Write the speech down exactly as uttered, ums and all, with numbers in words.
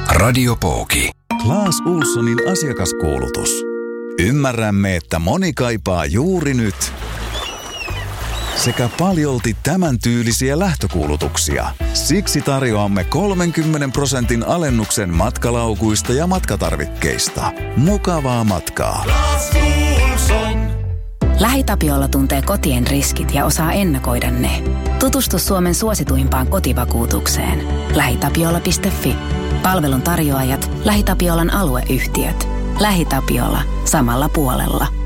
Radiopooki. Claes Ulssonin asiakaskuulutus. Ymmärrämme, että moni kaipaa juuri nyt sekä paljolti tämän tyylisiä lähtökuulutuksia. Siksi tarjoamme kolmenkymmenen prosentin alennuksen matkalaukuista ja matkatarvikkeista. Mukavaa matkaa. Claes Ulsson. LähiTapiola tuntee kotien riskit ja osaa ennakoida ne. Tutustu Suomen suosituimpaan kotivakuutukseen. lähitapiola piste fi. Palvelun tarjoajat, LähiTapiolan alueyhtiöt. LähiTapiola. Samalla puolella.